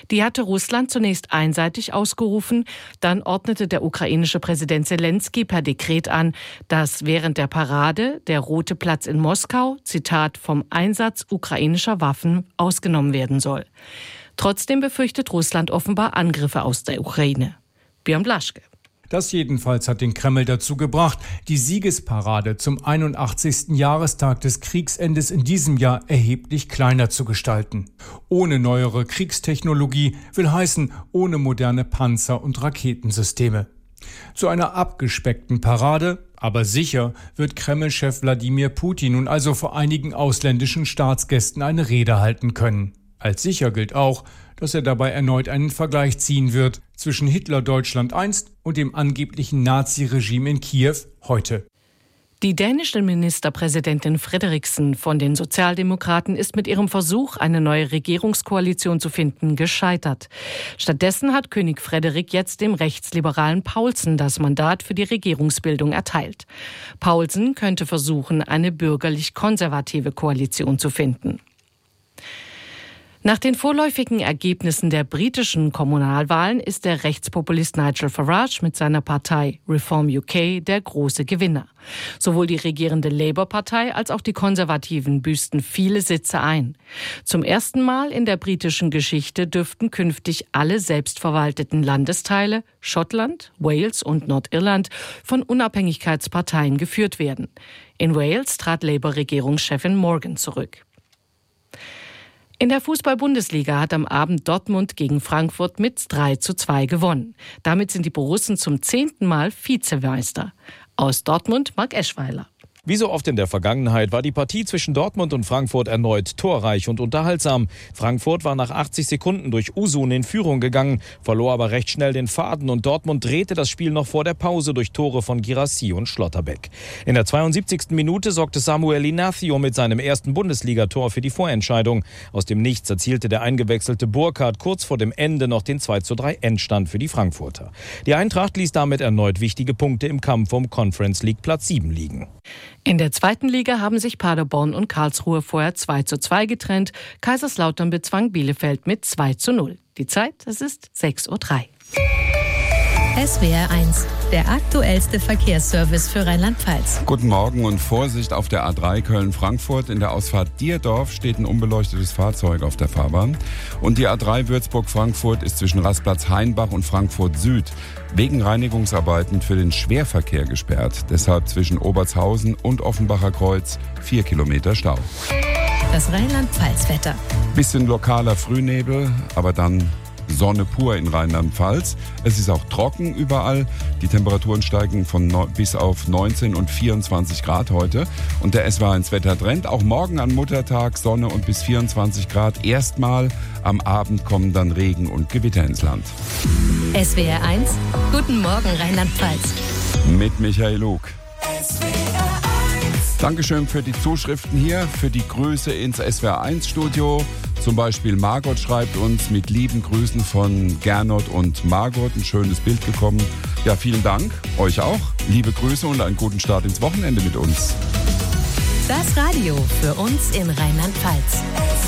Die hatte Russland zunächst einseitig ausgerufen, dann ordnete der ukrainische Präsident Selenskyj per Dekret an, dass während der Parade der Rote Platz in Moskau, Zitat, vom Einsatz ukrainischer Waffen ausgenommen werden soll. Trotzdem befürchtet Russland offenbar Angriffe aus der Ukraine. Björn Blaschke. Das jedenfalls hat den Kreml dazu gebracht, die Siegesparade zum 81. Jahrestag des Kriegsendes in diesem Jahr erheblich kleiner zu gestalten. Ohne neuere Kriegstechnologie will heißen, ohne moderne Panzer- und Raketensysteme. Zu einer abgespeckten Parade, aber sicher, wird Kreml-Chef Wladimir Putin nun also vor einigen ausländischen Staatsgästen eine Rede halten können. Als sicher gilt auch, dass er dabei erneut einen Vergleich ziehen wird zwischen Hitler-Deutschland einst und dem angeblichen Nazi-Regime in Kiew heute. Die dänische Ministerpräsidentin Frederiksen von den Sozialdemokraten ist mit ihrem Versuch, eine neue Regierungskoalition zu finden, gescheitert. Stattdessen hat König Frederik jetzt dem rechtsliberalen Paulsen das Mandat für die Regierungsbildung erteilt. Paulsen könnte versuchen, eine bürgerlich-konservative Koalition zu finden. Nach den vorläufigen Ergebnissen der britischen Kommunalwahlen ist der Rechtspopulist Nigel Farage mit seiner Partei Reform UK der große Gewinner. Sowohl die regierende Labour-Partei als auch die Konservativen büßten viele Sitze ein. Zum ersten Mal in der britischen Geschichte dürften künftig alle selbstverwalteten Landesteile, Schottland, Wales und Nordirland, von Unabhängigkeitsparteien geführt werden. In Wales trat Labour-Regierungschefin Morgan zurück. In der Fußball-Bundesliga hat am Abend Dortmund gegen Frankfurt mit 3:2 gewonnen. Damit sind die Borussen zum 10. Mal Vizemeister. Aus Dortmund Marc Eschweiler. Wie so oft in der Vergangenheit war die Partie zwischen Dortmund und Frankfurt erneut torreich und unterhaltsam. Frankfurt war nach 80 Sekunden durch Uzun in Führung gegangen, verlor aber recht schnell den Faden und Dortmund drehte das Spiel noch vor der Pause durch Tore von Guirassy und Schlotterbeck. In der 72. Minute sorgte Samuel Inacio mit seinem ersten Bundesligator für die Vorentscheidung. Aus dem Nichts erzielte der eingewechselte Burkhardt kurz vor dem Ende noch den 2:3 Endstand für die Frankfurter. Die Eintracht ließ damit erneut wichtige Punkte im Kampf um Conference League Platz 7 liegen. In der zweiten Liga haben sich Paderborn und Karlsruhe vorher 2:2 getrennt. Kaiserslautern bezwang Bielefeld mit 2:0. Die Zeit, es ist 6:03 Uhr. SWR 1, der aktuellste Verkehrsservice für Rheinland-Pfalz. Guten Morgen und Vorsicht auf der A3 Köln-Frankfurt. In der Ausfahrt Dierdorf steht ein unbeleuchtetes Fahrzeug auf der Fahrbahn. Und die A3 Würzburg-Frankfurt ist zwischen Rastplatz Hainbach und Frankfurt Süd wegen Reinigungsarbeiten für den Schwerverkehr gesperrt. Deshalb zwischen Obertshausen und Offenbacher Kreuz 4 Kilometer Stau. Das Rheinland-Pfalz-Wetter. Bisschen lokaler Frühnebel, aber dann Sonne pur in Rheinland-Pfalz. Es ist auch trocken überall. Die Temperaturen steigen bis auf 19 und 24 Grad heute. Und der SWR 1 Wettertrend. Auch morgen an Muttertag Sonne und bis 24 Grad. Erstmal am Abend kommen dann Regen und Gewitter ins Land. SWR 1, guten Morgen Rheinland-Pfalz. Mit Michael Lug. Dankeschön für die Zuschriften hier, für die Grüße ins SWR 1 Studio. Zum Beispiel Margot schreibt uns mit lieben Grüßen von Gernot und Margot. Ein schönes Bild gekommen. Ja, vielen Dank. Euch auch. Liebe Grüße und einen guten Start ins Wochenende mit uns. Das Radio für uns in Rheinland-Pfalz.